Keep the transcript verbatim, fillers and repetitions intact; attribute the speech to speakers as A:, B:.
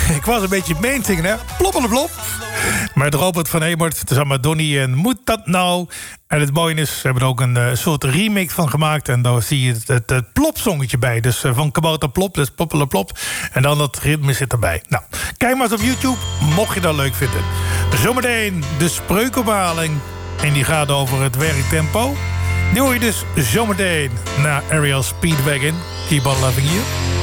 A: Ik was een beetje meenzingen, hè? Plop. Met Robert van Hemert, samen Donnie en Moet dat nou? En het mooie is, ze hebben er ook een uh, soort remix van gemaakt. En daar zie je het, het, het plopzongetje bij. Dus uh, van Kabouter Plop, dus poppele plop. En dan dat ritme zit erbij. Nou, kijk maar eens op YouTube, mocht je dat leuk vinden. Zometeen de spreukenbehaling. En die gaat over het werktempo. Die hoor je dus zometeen naar Ariel Speedwagon. Keep on loving you.